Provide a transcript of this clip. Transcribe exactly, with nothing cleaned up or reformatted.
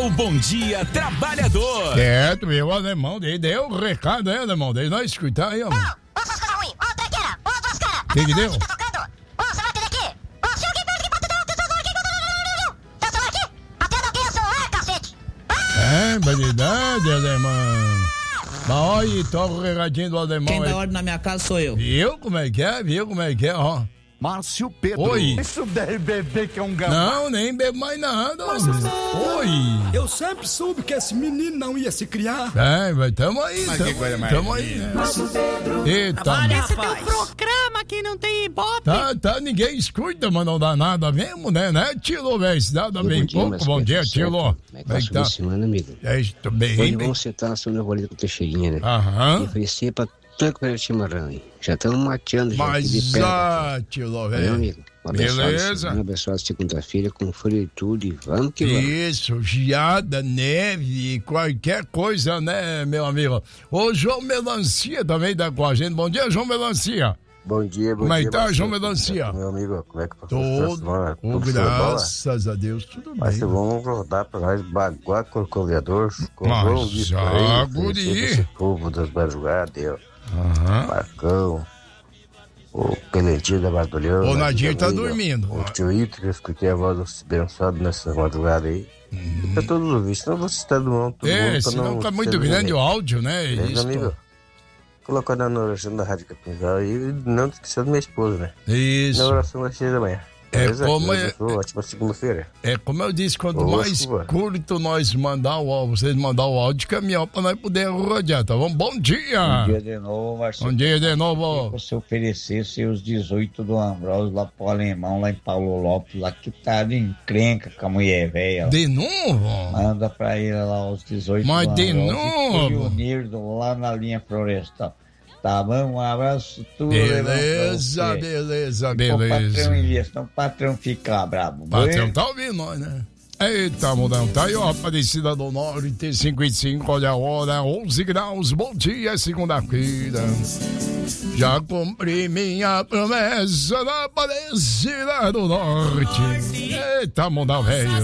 o Bom Dia Trabalhador. Certo, meu alemão, dei, deu o recado aí, alemão, dei nós escutar aí, ó. Ô, ô, seus caras ruins, ô, trequeira, ô, duas caras. Que que deu? Tá tocando? Ô, você vai ter aqui? Ô, se alguém perde que bota o celular aqui, tá o celular aqui? Atenda alguém o celular, cacete. É, verdade, alemão. Mas olha, toca o recadinho do alemão. Quem aí. dá ordem na minha casa sou eu. Viu como é que é? Viu como é que é, ó? Márcio Pedro. Oi. Isso deve beber que é um gambá. Não, nem bebo mais nada. Oi. Eu sempre soube que esse menino não ia se criar. É, mas tamo aí, Mas tamo que coisa aí, mais tamo aí, né? Eita, Trabalha, mano. Esse teu programa que não tem ibope. Tá, tá, ninguém escuta, mas não dá nada mesmo, né, né, Tilo, velho? Se dá, dá bem pouco. Bom dia, Tilo. Como é que tá a sua semana, amigo? É, estou bem, Hoje bem. vamos sentar na segunda bolita com o Teixeirinha, né? Aham. E oferecer pra todo o chimarrão aí. Já estamos mateando já aqui de Mas, perto. ah, Tilo, Meu velho. amigo, uma abençoada Beleza. semana, uma abençoada segunda-feira com folha e tudo e vamos que vamos. Isso, geada, neve, qualquer coisa, né, meu amigo? O João Melancia também tá com a gente. Bom dia, João Melancia. Bom dia, bom Como é dia. que tá, Marcelo. João Melancia? Meu amigo, como é que passou Tudo, essa semana? oh, Tudo show de bola? graças a Deus, tudo Mas bem. vamos rodar pra nós, Baguá Corcoviador, com Mas João Vitor já, aí, guri. oferecer esse povo das madrugadas, ó. Aham. Marcão, o Pelentinho da Bardolhão. O né, Nadinho tá amigo, dormindo. O tio Ito, que eu escutei a voz abençoada nessa madrugada aí. E pra todos os ouvintes, senão você está do mundo, todo Uhum. É, mundo, pra senão não fica ser muito grande ninguém. o áudio, né? Beleza, Isso. amigo? Colocar na oração da Rádio Capinzal e não esquecer da minha esposa, né? Na Isso. oração das seis da manhã. É Beleza? como Que é- Deus abençoe, ótima segunda-feira. É como eu disse, quanto Ô, mais Silva. curto nós mandar o áudio, vocês mandar o áudio, caminhão pra nós poder rodear, tá bom? Bom dia! Bom dia de novo, Marcelo. Bom dia de novo. Você oferecesse os dezoito do Ambrosio lá pro alemão, lá em Paulo Lopes, lá que tá de encrenca com a mulher velha. De novo? Manda pra ele lá os dezoito Mas do de Ambrosio. novo? E o Nirdo lá na linha florestal. Tá bom? Um abraço, tudo. Beleza, beleza, O patrão beleza. Elias, senão o patrão fica bravo. Patrão tá ouvindo nós, né? Eita, mudão, tá aí, ó, Aparecida do Norte, cinquenta e cinco, olha a hora, onze graus, bom dia, segunda-feira. Já cumpri minha promessa da Aparecida do Norte. Eita, mudão, velho.